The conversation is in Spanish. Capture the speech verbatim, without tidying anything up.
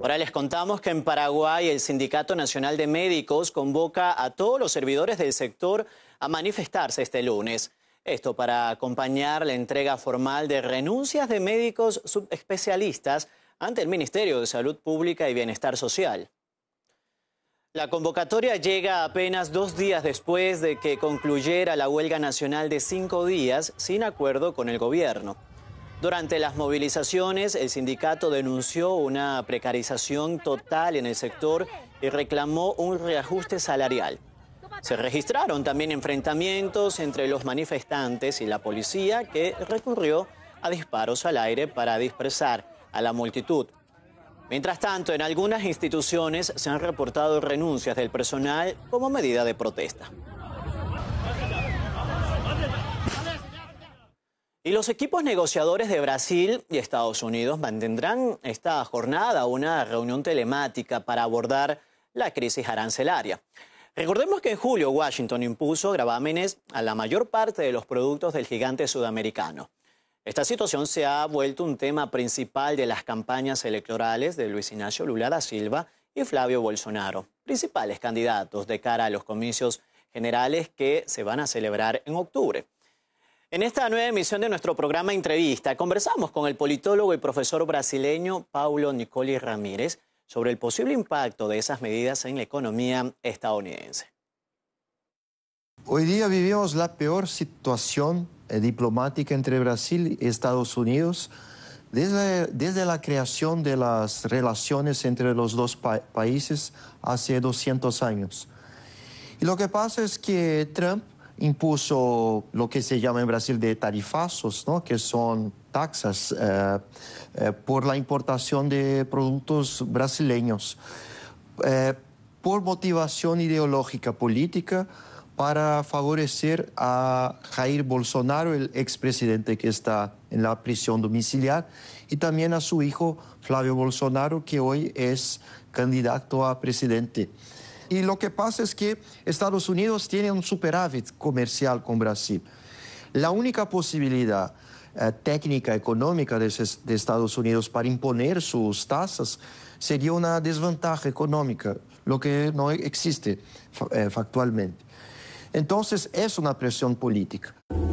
Ahora les contamos que en Paraguay el Sindicato Nacional de Médicos convoca a todos los servidores del sector a manifestarse este lunes. Esto para acompañar la entrega formal de renuncias de médicos subespecialistas ante el Ministerio de Salud Pública y Bienestar Social. La convocatoria llega apenas dos días después de que concluyera la huelga nacional de cinco días sin acuerdo con el gobierno. Durante las movilizaciones, el sindicato denunció una precarización total en el sector y reclamó un reajuste salarial. Se registraron también enfrentamientos entre los manifestantes y la policía, que recurrió a disparos al aire para dispersar a la multitud. Mientras tanto, en algunas instituciones se han reportado renuncias del personal como medida de protesta. Y los equipos negociadores de Brasil y Estados Unidos mantendrán esta jornada una reunión telemática para abordar la crisis arancelaria. Recordemos que en julio Washington impuso gravámenes a la mayor parte de los productos del gigante sudamericano. Esta situación se ha vuelto un tema principal de las campañas electorales de Luis Ignacio Lula da Silva y Flavio Bolsonaro, principales candidatos de cara a los comicios generales que se van a celebrar en octubre. En esta nueva emisión de nuestro programa Entrevista, conversamos con el politólogo y profesor brasileño Paulo Nicoli Ramírez sobre el posible impacto de esas medidas en la economía estadounidense. Hoy día vivimos la peor situación eh, diplomática entre Brasil y Estados Unidos desde, desde la creación de las relaciones entre los dos pa países hace doscientos años. Y lo que pasa es que Trump impuso lo que se llama en Brasil de tarifazos, ¿no? Que son taxas eh, eh, por la importación de productos brasileños, eh, por motivación ideológica política, para favorecer a Jair Bolsonaro, el expresidente que está en la prisión domiciliar, y también a su hijo Flavio Bolsonaro, que hoy es candidato a presidente. Y lo que pasa es que Estados Unidos tiene un superávit comercial con Brasil. La única posibilidad eh, técnica, económica de, de Estados Unidos para imponer sus tasas sería una desventaja económica, lo que no existe eh, factualmente. Entonces es una presión política.